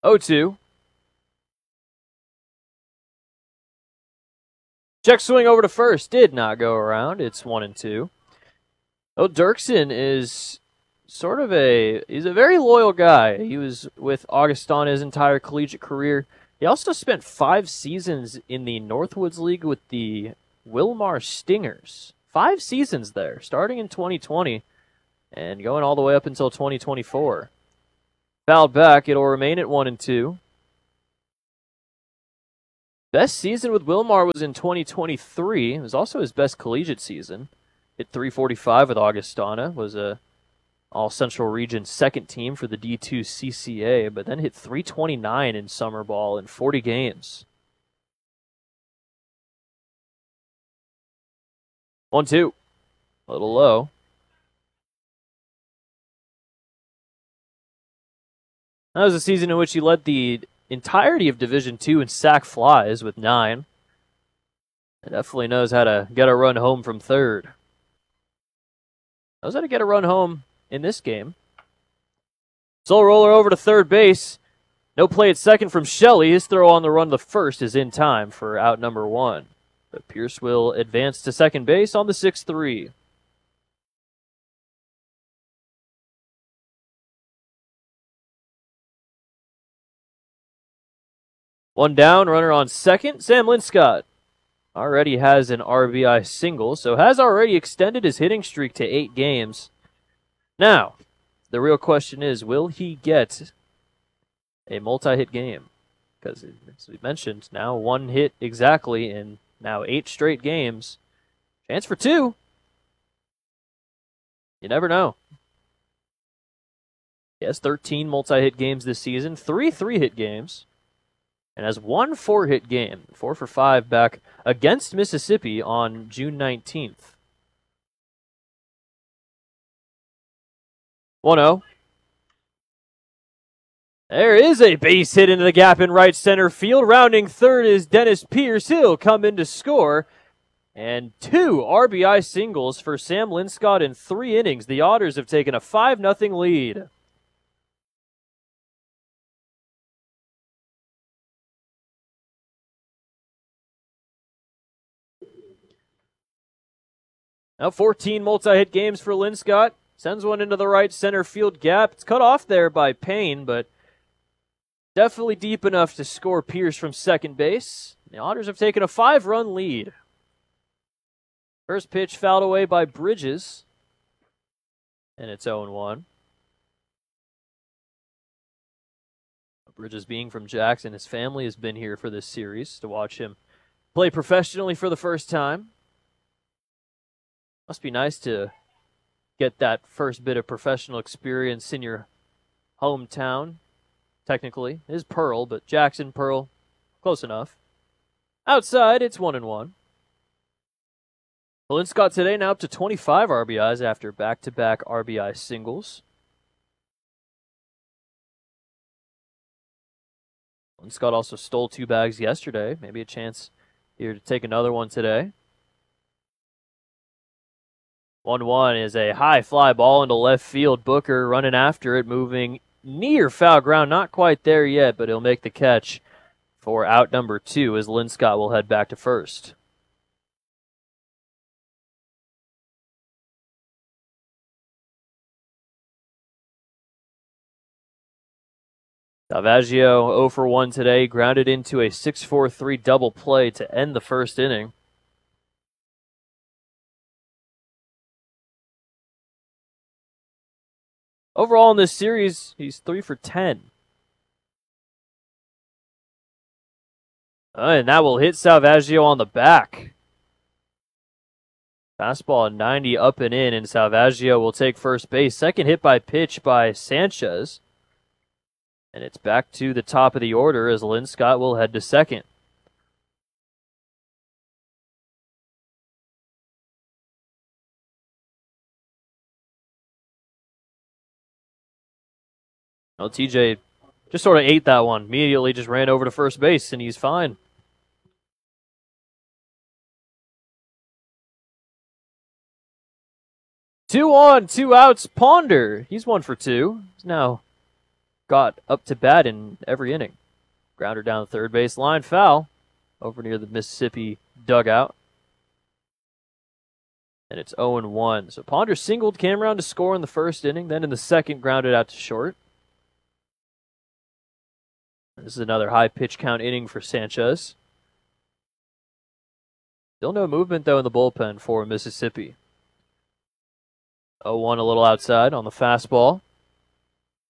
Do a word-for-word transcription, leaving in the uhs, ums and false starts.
oh two. Check swing over to first. Did not go around. It's one and two. Oh, Dirksen is sort of a, he's a very loyal guy. He was with Augustana his entire collegiate career. He also spent five seasons in the Northwoods League with the Wilmar Stingers. Five seasons there, starting in twenty twenty and going all the way up until twenty twenty-four. Fouled back, it'll remain at one and two. Best season with Wilmar was in twenty twenty-three. It was also his best collegiate season. Hit three forty-five with Augustana, was a All-Central Region second team for the D two C C A, but then hit three twenty-nine in summer ball in forty games. one two. A little low. That was a season in which he led the entirety of Division two in sack flies with nine. He definitely knows how to get a run home from third. Knows how to get a run home in this game. Soul roller over to third base. No play at second from Shelley. His throw on the run to first is in time for out number one. But Pierce will advance to second base on the six three. One down, runner on second. Sam Linscott already has an R B I single, so has already extended his hitting streak to eight games. Now, the real question is, will he get a multi-hit game? Because, as we mentioned, now one hit exactly in now eight straight games. Chance for two. You never know. He has thirteen multi-hit games this season, three three-hit games, and has one four-hit game, four for five back against Mississippi on June nineteenth. one oh. There is a base hit into the gap in right center field. Rounding third is Dennis Pierce. He'll come in to score. And two R B I singles for Sam Linscott in three innings. The Otters have taken a five nothing lead. Now fourteen multi-hit games for Linscott. Sends one into the right center field gap. It's cut off there by Payne, but definitely deep enough to score Pierce from second base. The Otters have taken a five-run lead. First pitch fouled away by Bridges, and it's oh one. Bridges being from Jackson, his family has been here for this series to watch him play professionally for the first time. Must be nice to get that first bit of professional experience in your hometown. Technically, it is Pearl, but Jackson, Pearl, close enough. Outside, it's one and one. Linscott today now up to twenty-five R B Is after back-to-back R B I singles. Linscott also stole two bags yesterday. Maybe a chance here to take another one today. one one is a high fly ball into left field. Booker running after it, moving near foul ground. Not quite there yet, but he'll make the catch for out number two as Linscott will head back to first. Salvaggio oh for one today, grounded into a six four three double play to end the first inning. Overall in this series, he's three for ten. Uh, and that will hit Salvaggio on the back. Fastball ninety up and in, and Salvaggio will take first base. Second hit by pitch by Sanchez. And it's back to the top of the order as Linscott will head to second. Well, T J just sort of ate that one. Immediately just ran over to first base, and he's fine. Two on, two outs. Ponder. He's one for two. He's now got up to bat in every inning. Grounder down the third base line, foul over near the Mississippi dugout. And it's oh and one. So Ponder singled Cameron to score in the first inning, then in the second grounded out to short. This is another high pitch count inning for Sanchez. Still no movement, though, in the bullpen for Mississippi. oh one a little outside on the fastball.